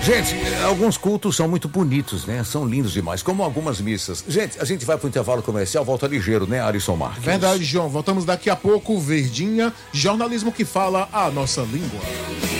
Gente, alguns cultos são muito bonitos, né? São lindos demais, como algumas missas. Gente, a gente vai pro intervalo comercial, volta ligeiro, né, Alisson Marques? Verdade, João. Voltamos daqui a pouco. Verdinha, jornalismo que fala a nossa língua.